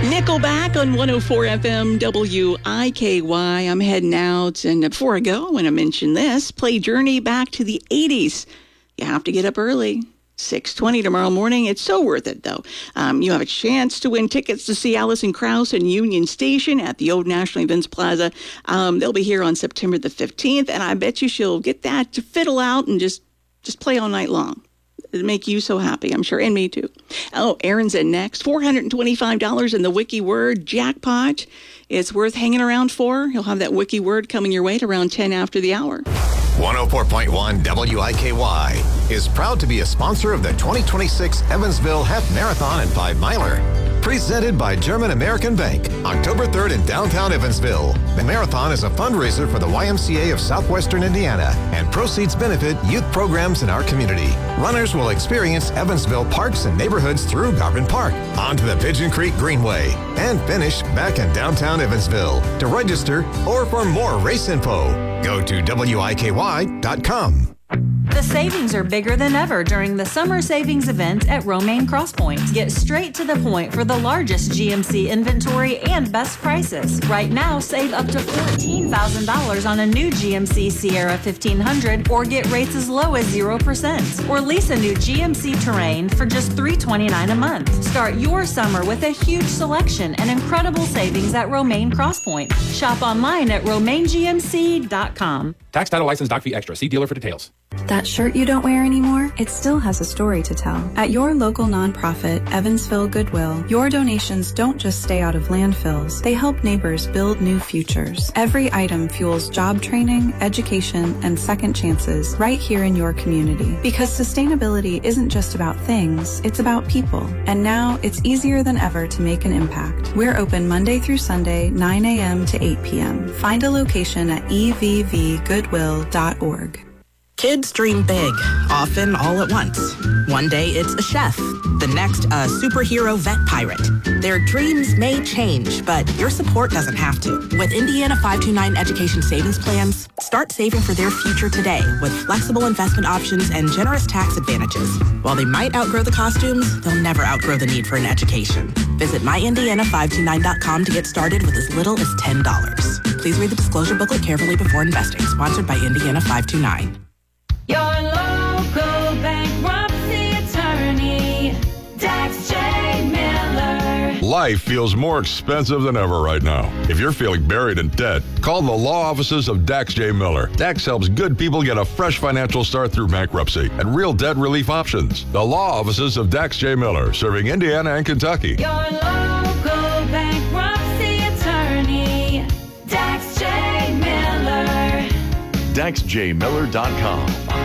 Nickelback on 104 FM WIKY. I'm heading out, and before I go, I want to mention this. Play Journey back to the 80s. You have to get up early. 6:20 tomorrow morning. It's so worth it, though. You have a chance to win tickets to see Alison Krauss in Union Station at the Old National Events Plaza. They'll be here on September the 15th, and I bet you she'll get that to fiddle out and just play all night long. It'll make you so happy, I'm sure, and me too. Oh, Aaron's in next. $425 in the Wiki Word jackpot. It's worth hanging around for. He'll have that Wiki Word coming your way at around 10 after the hour. 104.1 WIKY is proud to be a sponsor of the 2026 Evansville Half Marathon and 5 Miler. Presented by German American Bank, October 3rd in downtown Evansville. The marathon is a fundraiser for the YMCA of Southwestern Indiana, and proceeds benefit youth programs in our community. Runners will experience Evansville parks and neighborhoods through Garvin Park, onto the Pigeon Creek Greenway, and finish back in downtown Evansville. To register or for more race info, go to WIKY.com. The savings are bigger than ever during the summer savings event at Romaine Crosspoint. Get straight to the point for the largest GMC inventory and best prices. Right now, save up to $14,000 on a new GMC Sierra 1500 or get rates as low as 0%. Or lease a new GMC Terrain for just $329 a month. Start your summer with a huge selection and incredible savings at Romaine Crosspoint. Shop online at RomaineGMC.com. Tax, title, license, doc fee extra. See dealer for details. That shirt you don't wear anymore? It still has a story to tell. At your local nonprofit, Evansville Goodwill, your donations don't just stay out of landfills. They help neighbors build new futures. Every item fuels job training, education, and second chances right here in your community. Because sustainability isn't just about things, it's about people. And now it's easier than ever to make an impact. We're open Monday through Sunday, 9 a.m. to 8 p.m. Find a location at evvgoodwill.org. Kids dream big, often all at once. One day it's a chef, the next a superhero vet pirate. Their dreams may change, but your support doesn't have to. With Indiana 529 Education Savings Plans, start saving for their future today with flexible investment options and generous tax advantages. While they might outgrow the costumes, they'll never outgrow the need for an education. Visit myindiana529.com to get started with as little as $10. Please read the disclosure booklet carefully before investing. Sponsored by Indiana 529. Your local bankruptcy attorney, Dax J. Miller. Life feels more expensive than ever right now. If you're feeling buried in debt, call the law offices of Dax J. Miller. Dax helps good people get a fresh financial start through bankruptcy and real debt relief options. The law offices of Dax J. Miller, serving Indiana and Kentucky. Your local bankruptcy attorney, Dax J. Miller. DaxJMiller.com.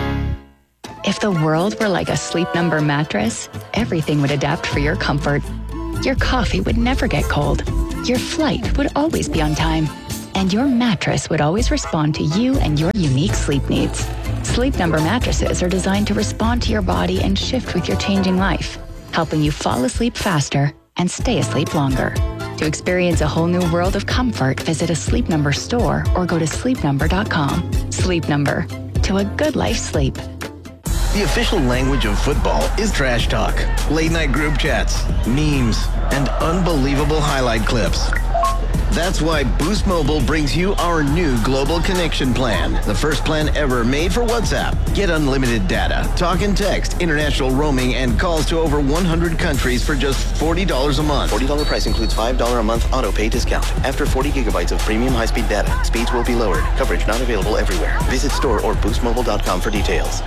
If the world were like a Sleep Number mattress, everything would adapt for your comfort. Your coffee would never get cold. Your flight would always be on time. And your mattress would always respond to you and your unique sleep needs. Sleep Number mattresses are designed to respond to your body and shift with your changing life, helping you fall asleep faster and stay asleep longer. To experience a whole new world of comfort, visit a Sleep Number store or go to sleepnumber.com. Sleep Number. To a good life sleep. The official language of football is trash talk, late-night group chats, memes, and unbelievable highlight clips. That's why Boost Mobile brings you our new Global Connection plan, the first plan ever made for WhatsApp. Get unlimited data, talk and text, international roaming, and calls to over 100 countries for just $40 a month. $40 price includes $5 a month auto-pay discount. After 40 gigabytes of premium high-speed data, speeds will be lowered. Coverage not available everywhere. Visit store or boostmobile.com for details.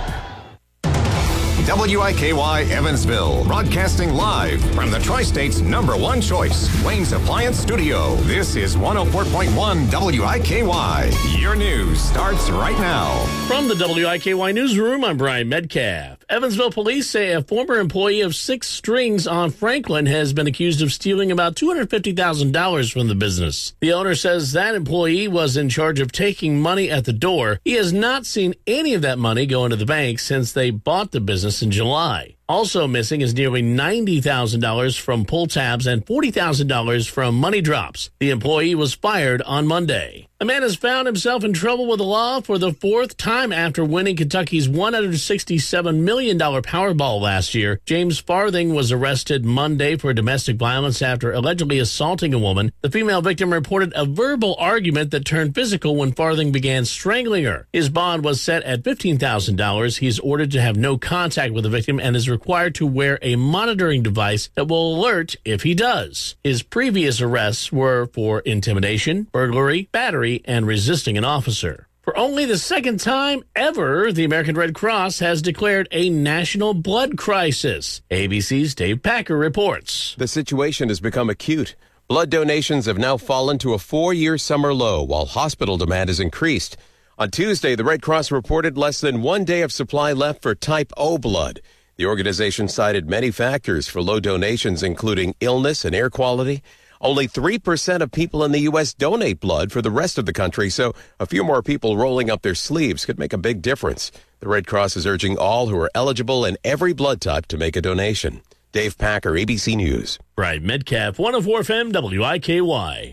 WIKY Evansville, broadcasting live from the Tri-State's #1 choice, Wayne's Appliance Studio. This is 104.1 WIKY. Your news starts right now. From the WIKY Newsroom, I'm Brian Metcalf. Evansville police say a former employee of Six Strings on Franklin has been accused of stealing about $250,000 from the business. The owner says that employee was in charge of taking money at the door. He has not seen any of that money go into the bank since they bought the business in July. Also missing is nearly $90,000 from pull tabs and $40,000 from money drops. The employee was fired on Monday. A man has found himself in trouble with the law for the fourth time after winning Kentucky's $167 million Powerball last year. James Farthing was arrested Monday for domestic violence after allegedly assaulting a woman. The female victim reported a verbal argument that turned physical when Farthing began strangling her. His bond was set at $15,000. He's ordered to have no contact with the victim and is required to wear a monitoring device that will alert if he does. His previous arrests were for intimidation, burglary, battery, and resisting an officer. For only the second time ever, the American Red Cross has declared a national blood crisis. ABC's Dave Packer reports. The situation has become acute. Blood donations have now fallen to a 4-year summer low, while hospital demand has increased. On Tuesday, the Red Cross reported less than 1 day of supply left for type O blood. The organization cited many factors for low donations, including illness and air quality. Only 3% of people in the U.S. donate blood for the rest of the country, so a few more people rolling up their sleeves could make a big difference. The Red Cross is urging all who are eligible in every blood type to make a donation. Dave Packer, ABC News. Brian Metcalf, 104 FM, WIKY.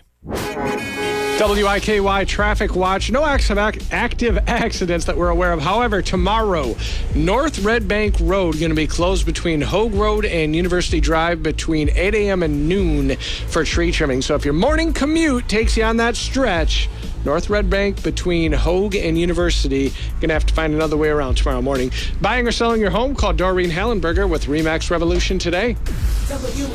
WIKY Traffic Watch. No active accidents that we're aware of. However, tomorrow, North Red Bank Road going to be closed between Hogue Road and University Drive between 8 a.m. and noon for tree trimming. So if your morning commute takes you on that stretch, North Red Bank between Hogue and University, going to have to find another way around tomorrow morning. Buying or selling your home? Call Doreen Hallenberger with RE/MAX Revolution today. WIKY